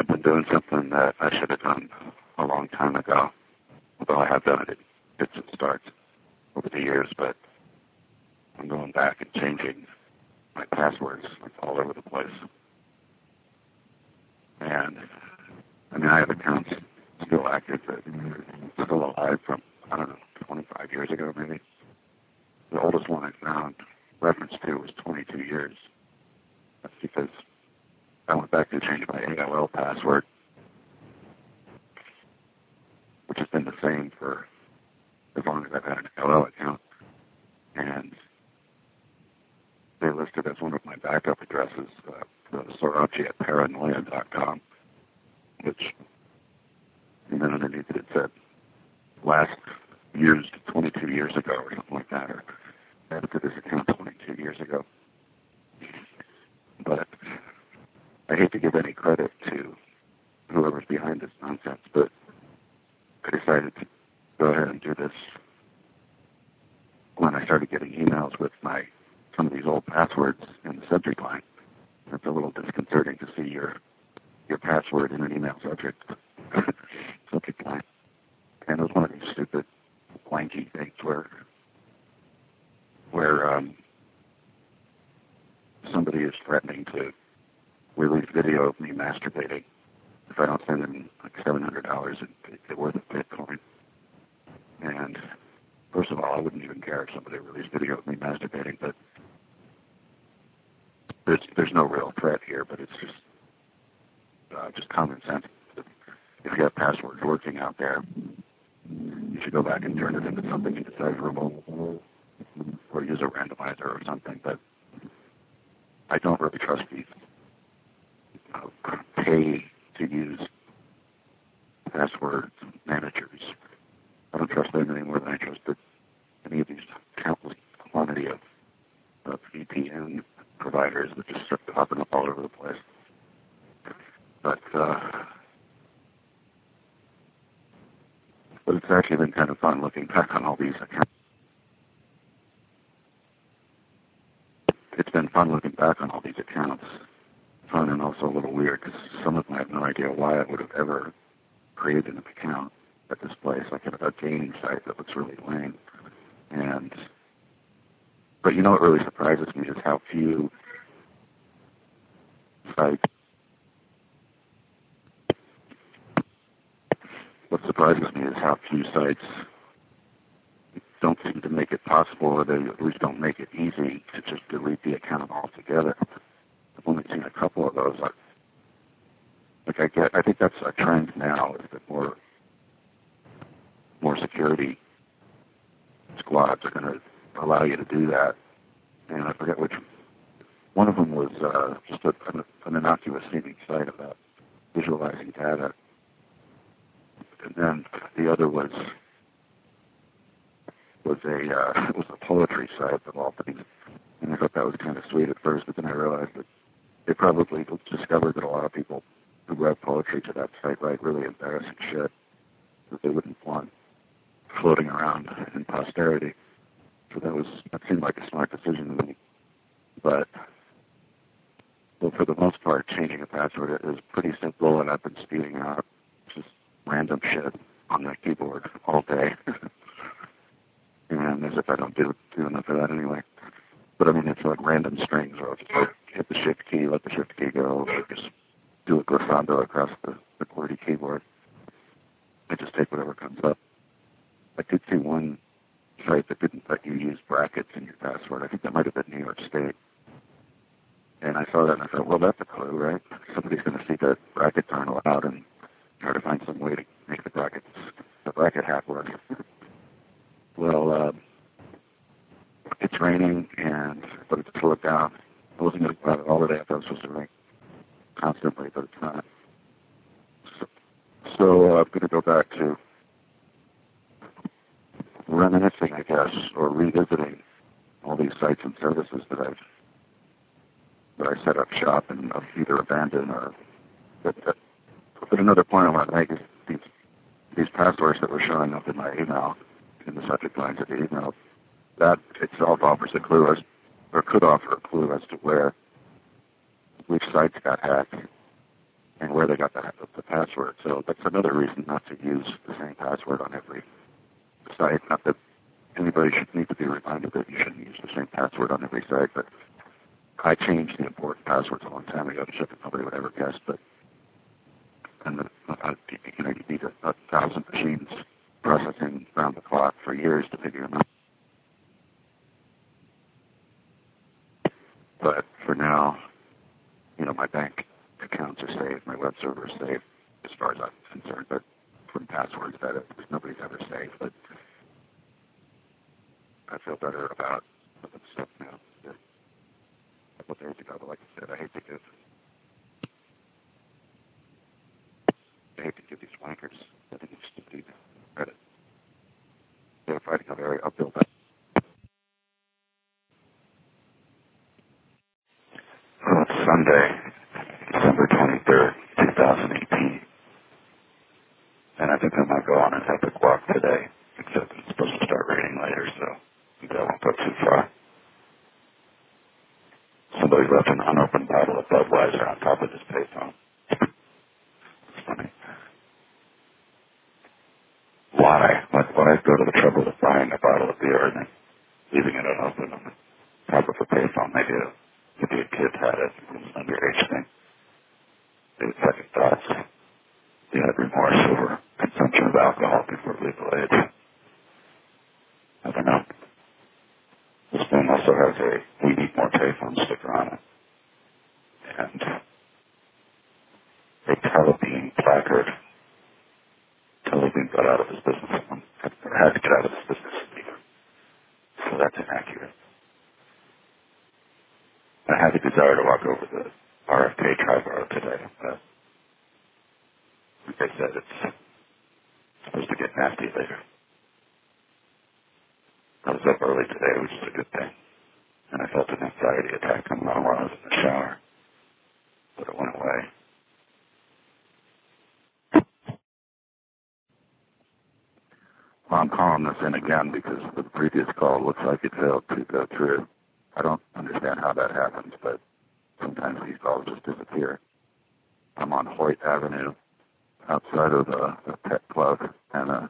I've been doing something that I should have done a long time ago, although I have done it at fits and starts over the years, but I'm going back and changing my passwords all over the place. And, I mean, I have accounts still active that are still alive from, I don't know, 25 years ago maybe. The oldest one I found reference to was 22 years. That's because I went back to change my AOL password, which has been the same for as long as I've had an AOL account. And they listed as one of my backup addresses, Sorachi@paranoia.com, which, and then underneath it said last used 22 years ago or something like that, or added to this account 22 years ago. But I hate to give any credit to whoever's behind this nonsense, but I decided to go ahead and do this when I started getting emails with some of these old passwords in the subject line. It's a little disconcerting to see your password in an email subject line. And it was one of these stupid, blanky things where somebody is threatening to release video of me masturbating if I don't send them like $700 worth of Bitcoin. And first of all, I wouldn't even care if somebody released video of me masturbating, but there's no real threat here, but it's just common sense. If you have passwords working out there, you should go back and turn it into something indecipherable or use a randomizer or something. But I don't really trust these pay-to-use password managers. I don't trust them any more than I trust any of these countless quantity of VPN providers that just start popping up all over the place. But it's actually been kind of fun looking back on all these accounts. It's been fun looking back on all these accounts. Fun and also a little weird because some of them I have no idea why I would have ever created an account at this place, like a gaming site that looks really lame. But you know what really surprises me is how few sites. What surprises me is how few sites don't seem to make it possible, or they at least don't make it easy to just delete the account altogether. I've only seen a couple of those. I think that's a trend now, is that more security squads are going to allow you to do that. And I forget which. One of them was just an innocuous seeming site about visualizing data. And then the other was a poetry site of all things. And I thought that was kind of sweet at first, but then I realized that they probably discovered that a lot of people who write poetry to that site write really embarrassing shit that they wouldn't want floating around in posterity. So that seemed like a smart decision to me. But for the most part, changing a password is pretty simple, and I've been spewing out just random shit on the keyboard all day. And as if I don't do enough of that anyway. But I mean, it's like random strings where I'll just hit the shift key, let the shift key go, or just do a glissando across the QWERTY keyboard. I just take whatever comes up. I did see one site that didn't let you use brackets in your password. I think that might have been New York State. And I saw that and I thought, well, that's a clue, right? Somebody's going to see that brackets aren't allowed and try to find some way to make the bracket hack work. Well, it's raining, but it's slowed down. I wasn't going to go out all the day. I thought it was supposed to rain constantly, but it's not. So I'm going to go back to reminiscing, I guess, or revisiting all these sites and services that I set up shop and either abandoned or. But another point I want to make is these passwords that were showing up in my email, in the subject lines of the email, that itself offers a clue or could offer a clue as to which sites got hacked and where they got the password. So that's another reason not to use the same password on every site. Not that anybody should need to be reminded that you shouldn't use the same password on every site, but I changed the important passwords a long time ago to shit that nobody would ever guess. But you need 1,000 machines processing around the clock for years to figure them out. But for now, my bank accounts are saved, my web server is saved, as far as I'm concerned. But from passwords, that nobody's ever saved. But I feel better about the stuff now. A couple days ago, but like I said, I hate to give these wankers, I think it's stupid credit. They're fighting a very uphill battle. Well, it's Sunday, December 23rd, 2018. And I think I might go on an epic walk today, except it's supposed to start raining later, so maybe I won't go too far. Somebody left an unopened bottle of Budweiser on top of his payphone. It's funny. Why? Why go to the trouble of buying a bottle of beer and then leaving it unopened on the top of a payphone? Maybe a kid had it. It was an underage thing. They had second thoughts. They had remorse over consumption of alcohol before legal age. I don't know. This thing also has a "We Need More Payphone" sticker on it. And a Telebean placard. Telebean got out of his business. Or had to get out of his business. So that's inaccurate. I had the desire to walk over the RFK Tri-Bar today, but like I said, it's supposed to get nasty later. I was up early today, which is a good thing, and I felt an anxiety attack coming on while I was in the shower, but it went away. Well, I'm calling this in again because the previous call looks like it failed to go through. I don't understand how that happens, but sometimes these calls just disappear. I'm on Hoyt Avenue, outside of a pet club and a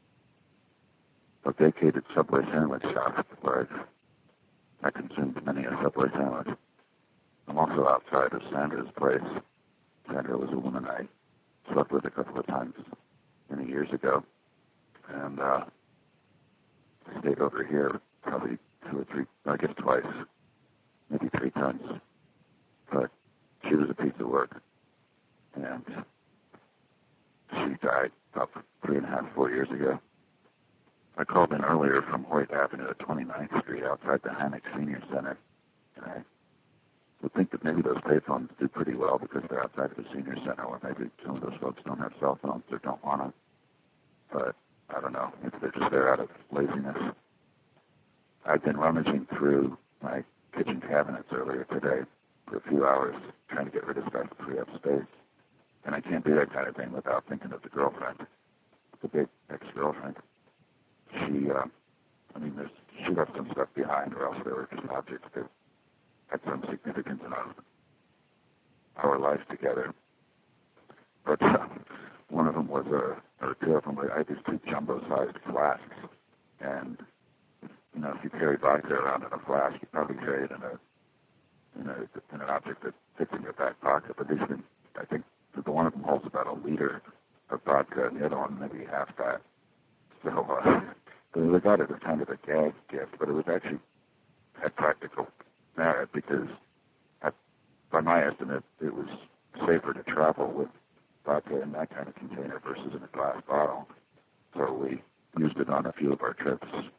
vacated Subway sandwich shop where I consumed many a Subway sandwich. I'm also outside of Sandra's place. Sandra was a woman I slept with a couple of times many years ago, and I stayed over here probably 2 or 3, I guess twice, maybe 3 times. But she was a piece of work, and she died about 3.5, 4 years ago. I called in earlier from Hoyt Avenue at 29th Street outside the Hynek Senior Center, and I would think that maybe those payphones do pretty well because they're outside of the Senior Center, or maybe some of those folks don't have cell phones or don't want to. But I don't know. Maybe they're just there out of laziness. I've been rummaging through my kitchen cabinets earlier today for a few hours trying to get rid of stuff to free up space. And I can't do that kind of thing without thinking of the girlfriend, the big ex-girlfriend. She left some stuff behind, or else there were just objects that had some significance in our life together. But one of them was two of them, I had these 2 jumbo-sized flasks. And, if you carry vodka around in a flask, you probably carry it in an object that fits in your back pocket. But I think that one of them holds about 1 liter of vodka, and the other one maybe half that. So they got it as kind of a gag gift, but it was actually had practical merit because, by my estimate, it was safer to travel with vodka in that kind of container versus in a glass bottle. So we used it on a few of our trips